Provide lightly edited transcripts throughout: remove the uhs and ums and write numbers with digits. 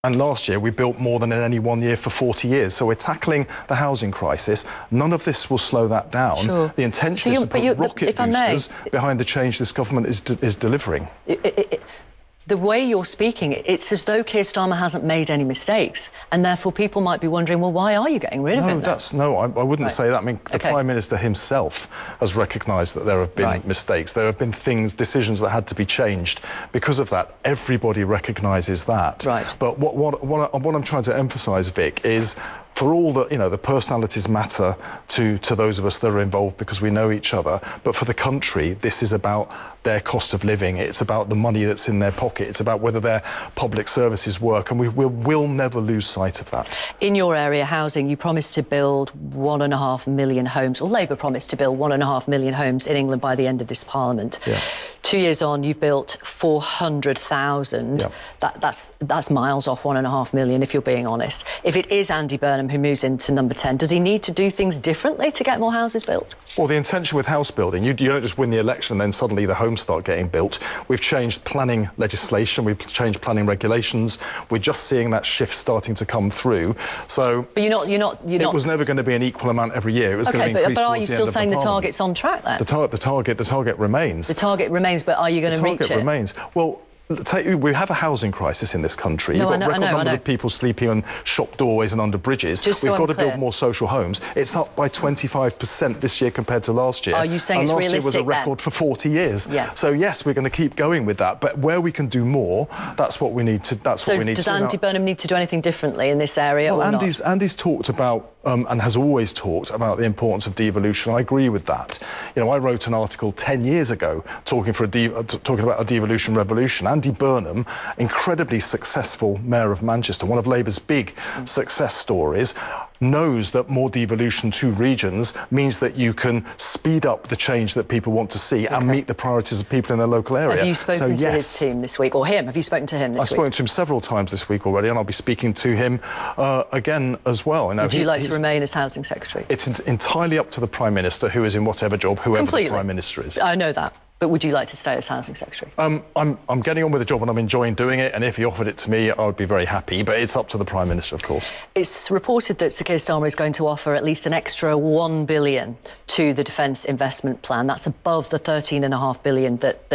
And last year, we built more than in any one year for 40 years. So we're tackling the housing crisis. None of this will slow that down. Sure. The intention is to put rocket boosters behind the change this government is delivering. The way you're speaking, it's as though Keir Starmer hasn't made any mistakes, and therefore people might be wondering, well, why are you getting rid of him? I wouldn't say that. I mean, the Prime Minister himself has recognised that there have been mistakes. There have been decisions that had to be changed. Because of that, everybody recognises that. Right. But what I'm trying to emphasise, Vic, is for all the, the personalities matter to those of us that are involved because we know each other. But for the country, this is about their cost of living. It's about the money that's in their pocket. It's about whether their public services work. And we'll never lose sight of that. In your area, housing, you promised to build 1.5 million homes, or Labour promised to build 1.5 million homes in England by the end of this Parliament. Yeah. 2 years on, you've built 400,000. Yeah. That's miles off 1.5 million, if you're being honest. If it is Andy Burnham who moves into number 10, does he need to do things differently to get more houses built? Well, the intention with house building, you don't just win the election and then suddenly the homes start getting built. We've changed planning legislation, we've changed planning regulations. We're just seeing that shift starting to come through. So, but you're not. It was never going to be an equal amount every year. It was going to increase. But are you still saying the target's on track then? The target remains. The target remains, but are you going to reach it? The target remains. Well, we have a housing crisis in this country. You've got record numbers of people sleeping on shop doorways and under bridges. We've got to build more social homes. It's up by 25% this year compared to last year. Are you saying it's realistic? And last year was a record for 40 years. Yeah. So yes, we're going to keep going with that. But where we can do more, that's what we need to. So does Andy Burnham need to do anything differently in this area? Well, or not? Andy's talked about and has always talked about the importance of devolution. I agree with that. I wrote an article 10 years ago talking about a devolution revolution. Andy Burnham, incredibly successful mayor of Manchester, one of Labour's big success stories, knows that more devolution to regions means that you can speed up the change that people want to see and meet the priorities of people in their local area. Have you spoken to his team this week, or him? Have you spoken to him this week? I've spoken to him several times this week already, and I'll be speaking to him again as well. Would you like to remain as Housing Secretary? It's entirely up to the Prime Minister, who is in whatever job, whoever the Prime Minister is. I know that. But would you like to stay as Housing Secretary? I'm getting on with the job and I'm enjoying doing it, and if he offered it to me, I would be very happy, but it's up to the Prime Minister, of course. It's reported that Sir Keir Starmer is going to offer at least an extra £1 billion to the Defence Investment Plan. That's above the £13.5 billion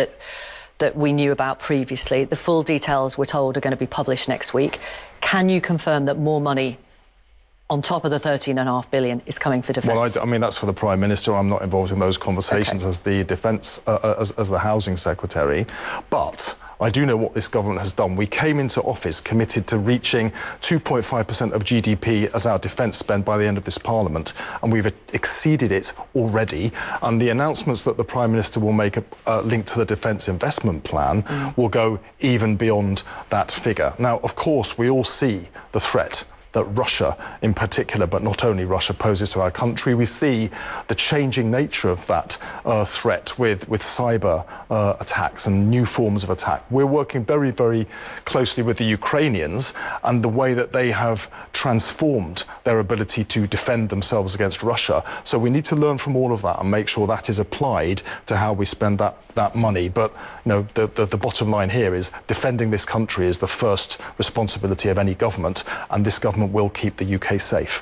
that we knew about previously. The full details, we're told, are going to be published next week. Can you confirm that more money on top of the £13.5 billion is coming for defence? Well, I mean, that's for the Prime Minister. I'm not involved in those conversations as the Defence, as the Housing Secretary. But I do know what this government has done. We came into office committed to reaching 2.5% of GDP as our defence spend by the end of this Parliament, and we've exceeded it already. And the announcements that the Prime Minister will make linked to the Defence Investment Plan will go even beyond that figure. Now, of course, we all see the threat that Russia in particular, but not only Russia, poses to our country. We see the changing nature of that threat with cyber attacks and new forms of attack. We're working very, very closely with the Ukrainians and the way that they have transformed their ability to defend themselves against Russia. So we need to learn from all of that and make sure that is applied to how we spend that money. But the bottom line here is defending this country is the first responsibility of any government, and this government will keep the UK safe.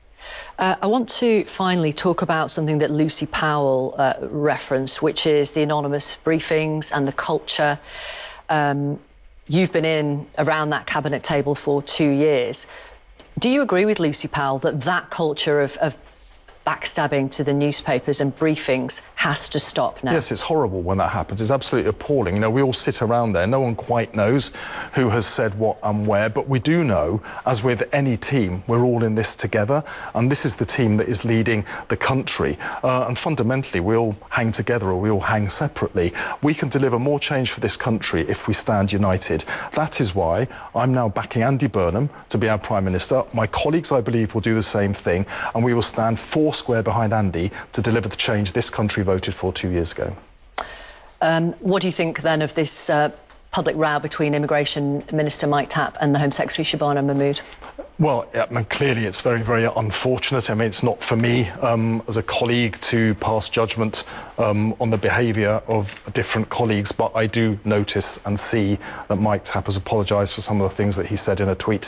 I want to finally talk about something that Lucy Powell referenced, which is the anonymous briefings and the culture. You've been around that cabinet table for 2 years. Do you agree with Lucy Powell that culture of backstabbing to the newspapers and briefings has to stop now? Yes, it's horrible when that happens. It's absolutely appalling. We all sit around there. No one quite knows who has said what and where, but we do know, as with any team, we're all in this together, and this is the team that is leading the country. And fundamentally, we all hang together or we all hang separately. We can deliver more change for this country if we stand united. That is why I'm now backing Andy Burnham to be our Prime Minister. My colleagues, I believe, will do the same thing, and we will stand square behind Andy to deliver the change this country voted for 2 years ago. What do you think then of this public row between Immigration Minister Mike Tapp and the Home Secretary Shabana Mahmood? Well, yeah, I mean, clearly it's very, very unfortunate. I mean, it's not for me as a colleague to pass judgment on the behaviour of different colleagues, but I do notice and see that Mike Tapp has apologised for some of the things that he said in a tweet